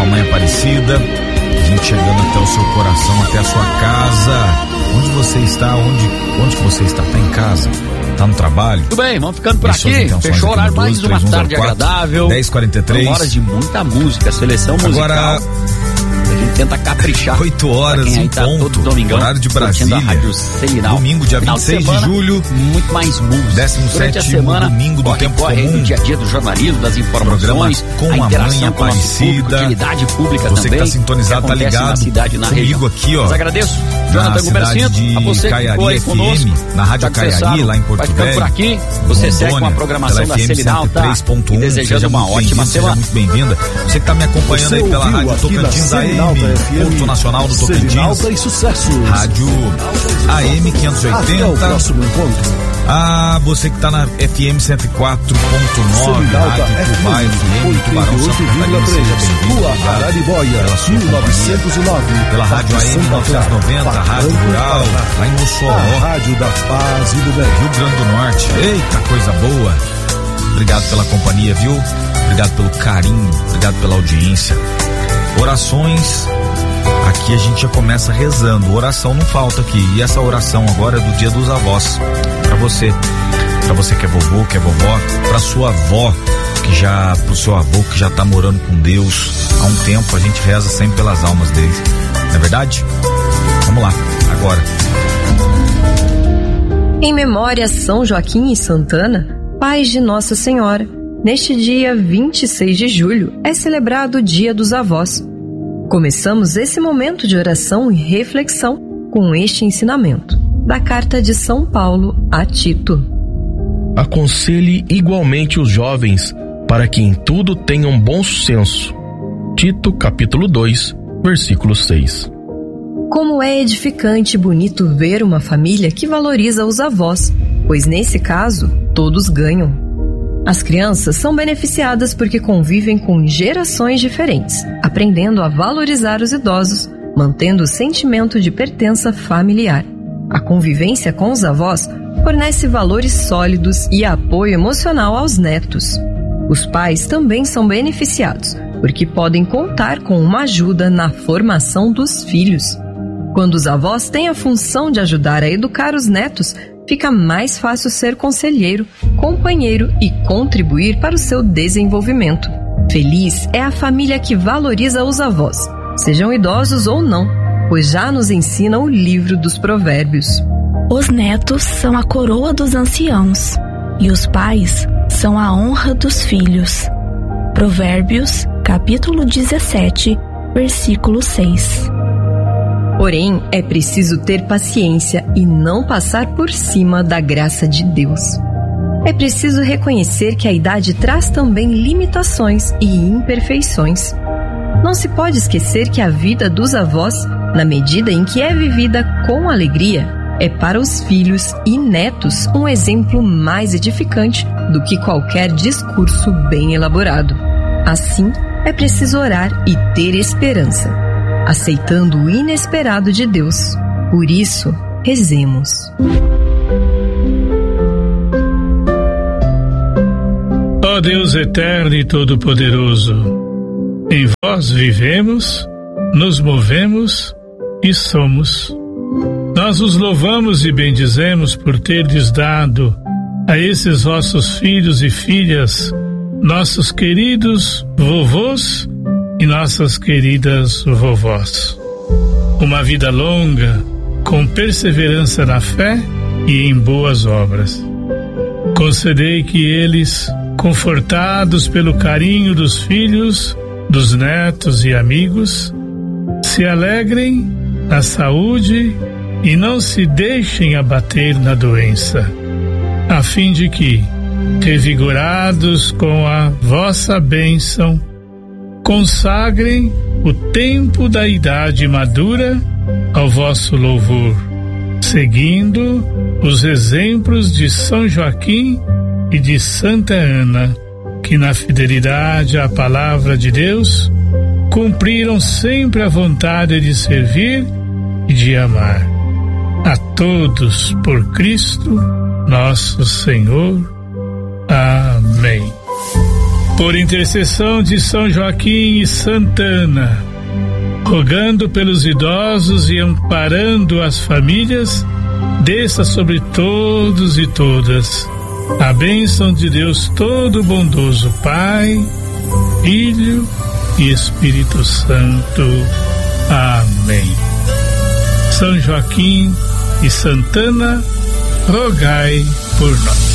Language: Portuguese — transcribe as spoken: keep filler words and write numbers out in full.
Mãe Aparecida, a gente chegando até o seu coração, até a sua casa. Onde você está? Onde, onde que você está? Tá em casa? Tá no trabalho? Tudo bem, vamos ficando por aqui. Fechou o horário, mais uma tarde agradável. dez e quarenta e três. Uma hora de muita música, seleção musical. Agora a gente tenta caprichar. oito horas em tá ponto, domingão, horário de Brasília. Domingo, dia vinte e seis de julho. Muito mais música. décimo sétimo domingo do tempo comum. Do dia a dia do jornalismo, das informações, com a, a Mãe Aparecida. Utilidade pública você também. Que tá sintonizado, tá ligado na cidade, na comigo região. aqui, ó. Mas agradeço, Jonathan Gumercinto, a você que ficou aí conosco. Na Rádio Caiari, lá em Porto Velho. por aqui, você segue com a programação da Selinal, tá? E desejando uma ótima semana. Muito bem-vinda. Você que tá me acompanhando aí pela Rádio Tocantins A M, Porto Nacional do Tocantins. E sucesso. Rádio A M quinhentos e oitenta. Até o próximo encontro. Ah, você que tá na F M cento e quatro ponto nove, Rádio Cubai, F M, Tubarão, Santa Catarina, seja bem-vindo. Rua Araribóia, mil novecentos e nove. Pela Rádio A M mil novecentos e noventa, Rádio Rural, lá em Mossoró. A Rádio da Paz e do Bem. Rio Grande do Norte. Eita, coisa boa. Obrigado pela companhia, viu? Obrigado pelo carinho, obrigado pela audiência. Orações. Aqui a gente já começa rezando, oração não falta aqui, e essa oração agora é do Dia dos Avós, pra você, pra você que é vovô, que é vovó, pra sua avó, que já, pro seu avô que já tá morando com Deus há um tempo, a gente reza sempre pelas almas deles, não é verdade? Vamos lá, agora. Em memória a São Joaquim e Santana, pais de Nossa Senhora, neste dia vinte e seis de julho é celebrado o Dia dos Avós. Começamos esse momento de oração e reflexão com este ensinamento da carta de São Paulo a Tito. Aconselhe igualmente os jovens para que em tudo tenham bom senso. Tito capítulo dois, versículo seis. Como é edificante e bonito ver uma família que valoriza os avós, pois nesse caso todos ganham. As crianças são beneficiadas porque convivem com gerações diferentes, aprendendo a valorizar os idosos, mantendo o sentimento de pertença familiar. A convivência com os avós fornece valores sólidos e apoio emocional aos netos. Os pais também são beneficiados, porque podem contar com uma ajuda na formação dos filhos. Quando os avós têm a função de ajudar a educar os netos, fica mais fácil ser conselheiro, companheiro e contribuir para o seu desenvolvimento. Feliz é a família que valoriza os avós, sejam idosos ou não, pois já nos ensina o livro dos Provérbios. Os netos são a coroa dos anciãos, e os pais são a honra dos filhos. Provérbios, capítulo dezessete, versículo seis. Porém, é preciso ter paciência e não passar por cima da graça de Deus. É preciso reconhecer que a idade traz também limitações e imperfeições. Não se pode esquecer que a vida dos avós, na medida em que é vivida com alegria, é para os filhos e netos um exemplo mais edificante do que qualquer discurso bem elaborado. Assim, é preciso orar e ter esperança, aceitando o inesperado de Deus. Por isso, rezemos. Ó Deus eterno e todo-poderoso, em vós vivemos, nos movemos e somos. Nós os louvamos e bendizemos por terdes dado a esses vossos filhos e filhas, nossos queridos vovôs e nossas queridas vovós, uma vida longa, com perseverança na fé e em boas obras. Concedei que eles, confortados pelo carinho dos filhos, dos netos e amigos, se alegrem na saúde e não se deixem abater na doença, a fim de que, revigorados com a vossa bênção, consagrem o tempo da idade madura ao vosso louvor, seguindo os exemplos de São Joaquim e de Santa Ana, que na fidelidade à palavra de Deus cumpriram sempre a vontade de servir e de amar. A todos por Cristo, nosso Senhor. Amém. Por intercessão de São Joaquim e Santana, rogando pelos idosos e amparando as famílias, desça sobre todos e todas a bênção de Deus Todo-Bondoso, Pai, Filho e Espírito Santo. Amém. São Joaquim e Santana, rogai por nós.